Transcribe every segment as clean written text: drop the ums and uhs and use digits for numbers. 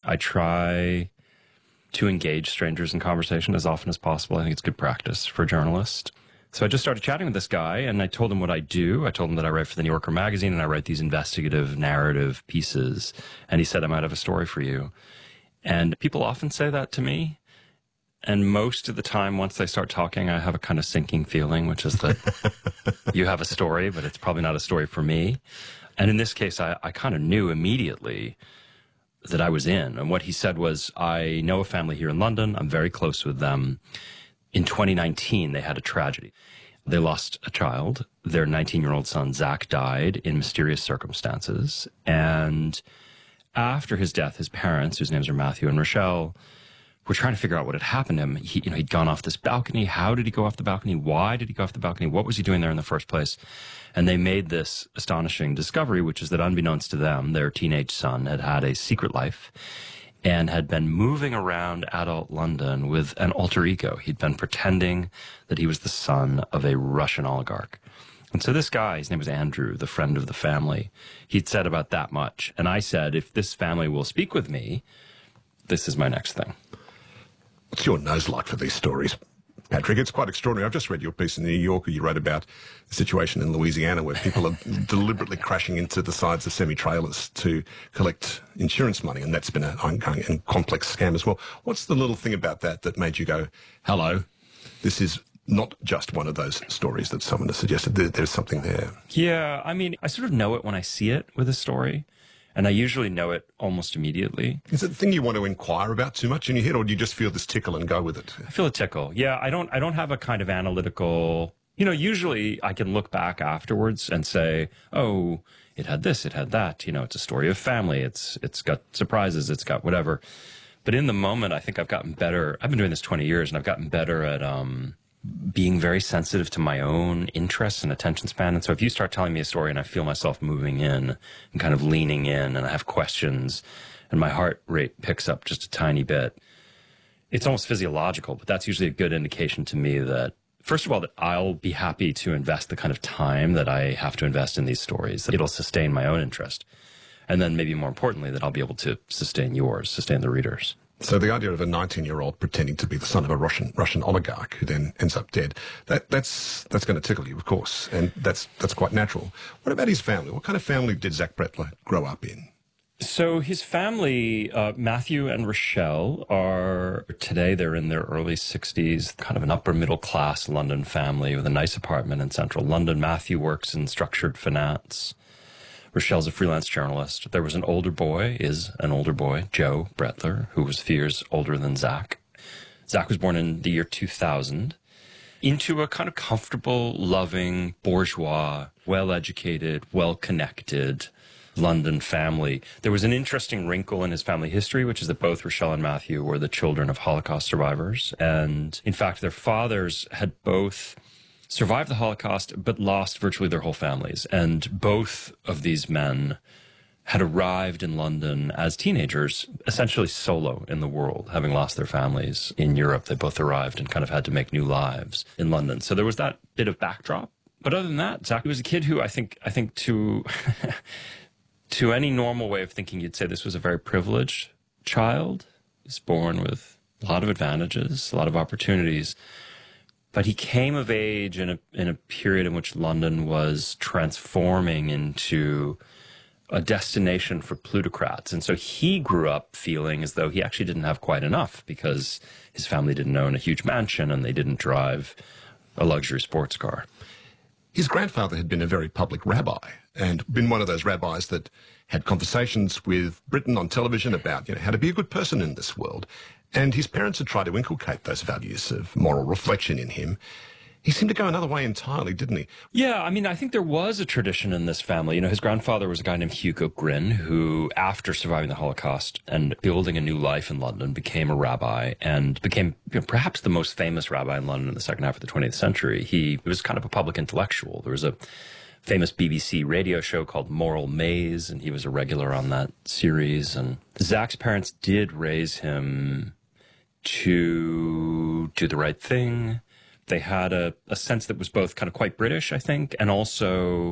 I try to engage strangers in conversation as often as possible. I think it's good practice for a journalist. So I just started chatting with this guy, and I told him what I do. I told him that I write for the New Yorker magazine, and I write these investigative narrative pieces. And he said, I might have a story for you. And people often say that to me. And most of the time, once they start talking, I have a kind of sinking feeling, which is that you have a story, but it's probably not a story for me. And in this case, I kind of knew immediately that I was in. And what he said was, I know a family here in London. I'm very close with them. In 2019, they had a tragedy. They lost a child. Their 19-year-old son, Zach, died in mysterious circumstances. And after his death, his parents, whose names are Matthew and Rochelle, were trying to figure out what had happened to him. He'd gone off this balcony. How did he go off the balcony? Why did he go off the balcony? What was he doing there in the first place? And they made this astonishing discovery, which is that unbeknownst to them, their teenage son had had a secret life and had been moving around adult London with an alter ego. He'd been pretending that he was the son of a Russian oligarch. And so this guy, his name was Andrew, the friend of the family, he'd said about that much. And I said, if this family will speak with me, this is my next thing. What's your nose like for these stories, Patrick? It's quite extraordinary. I've just read your piece in the New Yorker. You wrote about the situation in Louisiana where people are deliberately crashing into the sides of semi-trailers to collect insurance money, and that's been an ongoing and complex scam as well. What's the little thing about that that made you go, hello, this is not just one of those stories that someone has suggested? There's something there. Yeah, I mean, I sort of know it when I see it with a story. And I usually know it almost immediately. Is it the thing you want to inquire about too much in your head, or do you just feel this tickle and go with it? I feel a tickle. Yeah, I don't have a kind of analytical, usually I can look back afterwards and say, oh, it had this, it had that. It's a story of family. It's got surprises. It's got whatever. But in the moment, I think I've gotten better. I've been doing this 20 years, and I've gotten better at being very sensitive to my own interests and attention span. And so if you start telling me a story and I feel myself moving in and kind of leaning in, and I have questions and my heart rate picks up just a tiny bit, it's almost physiological, but that's usually a good indication to me that, first of all, that I'll be happy to invest the kind of time that I have to invest in these stories, that it'll sustain my own interest. And then maybe more importantly, that I'll be able to sustain yours, sustain the readers. So the idea of a 19-year-old pretending to be the son of a Russian oligarch who then ends up dead, that's going to tickle you, of course, and that's quite natural. What about his family? What kind of family did Zach Bretler grow up in? So his family, Matthew and Rochelle, they're in their early 60s, kind of an upper middle class London family with a nice apartment in central London. Matthew works in structured finance. Rochelle's a freelance journalist. There was an older boy, Joe Bretler, who was a few years older than Zach. Zach was born in the year 2000 into a kind of comfortable, loving, bourgeois, well-educated, well-connected London family. There was an interesting wrinkle in his family history, which is that both Rochelle and Matthew were the children of Holocaust survivors. And in fact, their fathers had both survived the Holocaust, but lost virtually their whole families. And both of these men had arrived in London as teenagers, essentially solo in the world, having lost their families in Europe. They both arrived and kind of had to make new lives in London. So there was that bit of backdrop. But other than that, Zach was a kid who I think to to any normal way of thinking, you'd say this was a very privileged child. He was born with a lot of advantages, a lot of opportunities. But he came of age in a period in which London was transforming into a destination for plutocrats. And so he grew up feeling as though he actually didn't have quite enough because his family didn't own a huge mansion and they didn't drive a luxury sports car. His grandfather had been a very public rabbi and been one of those rabbis that had conversations with Britain on television about how to be a good person in this world. And his parents had tried to inculcate those values of moral reflection in him. He seemed to go another way entirely, didn't he? Yeah, I mean, I think there was a tradition in this family. His grandfather was a guy named Hugo Gryn, who, after surviving the Holocaust and building a new life in London, became a rabbi and became perhaps the most famous rabbi in London in the second half of the 20th century. He was kind of a public intellectual. There was a famous BBC radio show called Moral Maze, and he was a regular on that series. And Zach's parents did raise him to do the right thing. They had a sense that was both kind of quite British, I think, and also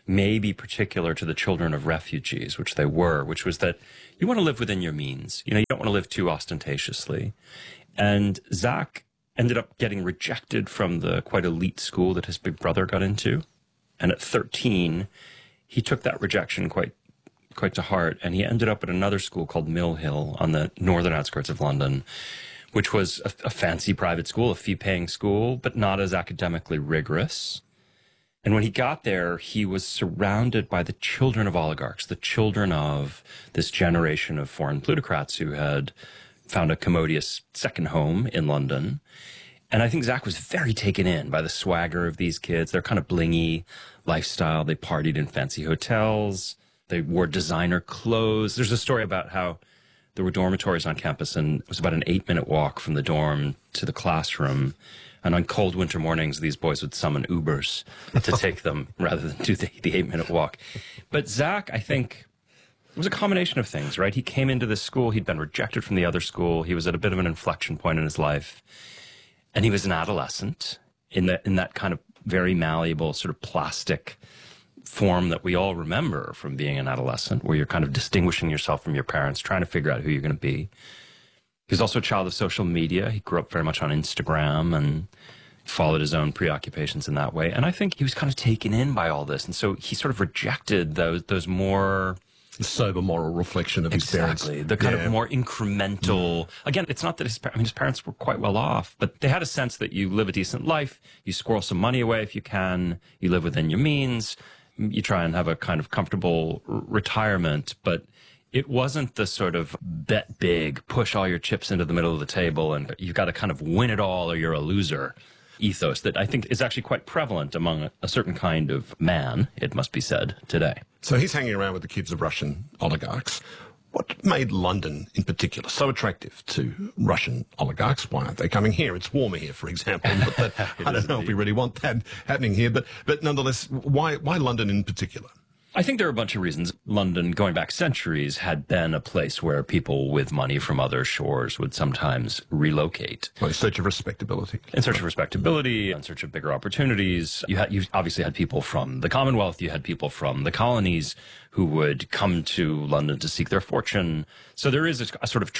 maybe particular to the children of refugees, which they were, which was that you want to live within your means. You don't want to live too ostentatiously. And Zach ended up getting rejected from the quite elite school that his big brother got into. And at 13, he took that rejection quite to heart, and he ended up at another school called Mill Hill on the northern outskirts of London, which was a fancy private school, a fee-paying school, but not as academically rigorous. And when he got there, he was surrounded by the children of oligarchs, the children of this generation of foreign plutocrats who had found a commodious second home in London. And I think Zach was very taken in by the swagger of these kids, their kind of blingy lifestyle. They partied in fancy hotels. They wore designer clothes. There's a story about how there were dormitories on campus, and it was about an 8-minute walk from the dorm to the classroom. And on cold winter mornings, these boys would summon Ubers to take them rather than do the 8-minute walk. But Zach, I think, it was a combination of things, right? He came into this school. He'd been rejected from the other school. He was at a bit of an inflection point in his life. And he was an adolescent in that kind of very malleable, sort of plastic form that we all remember from being an adolescent, where you're kind of distinguishing yourself from your parents, trying to figure out who you're going to be. He was also a child of social media. He grew up very much on Instagram and followed his own preoccupations in that way. And I think he was kind of taken in by all this. And so he sort of rejected those more... the sober moral reflection of his parents. Exactly. The kind of more incremental... Again, it's not that his parents were quite well off, but they had a sense that you live a decent life, you squirrel some money away if you can, you live within your means, you try and have a kind of comfortable retirement, but it wasn't the sort of bet big, push all your chips into the middle of the table, and you've got to kind of win it all or you're a loser ethos that I think is actually quite prevalent among a certain kind of man, it must be said, today. So he's hanging around with the kids of Russian oligarchs. What made London in particular so attractive to Russian oligarchs? Why aren't they coming here? It's warmer here, for example. But I don't know if we really want that happening here. But nonetheless, why London in particular? I think there are a bunch of reasons. London, going back centuries, had been a place where people with money from other shores would sometimes relocate. Well, in search of respectability. In search of respectability, in search of bigger opportunities. You obviously had people from the Commonwealth, you had people from the colonies who would come to London to seek their fortune. So there is a sort of